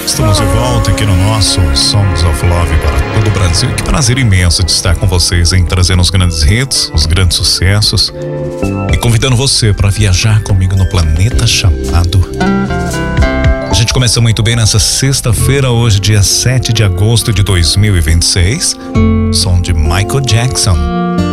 Estamos de volta aqui no nosso Songs of Love para todo o Brasil. Que prazer imenso de estar com vocês, em trazendo os grandes hits, os grandes sucessos e convidando você para viajar comigo no planeta chamado. A gente começa muito bem nessa sexta-feira, hoje dia 7 de agosto de 2026. Som de Michael Jackson.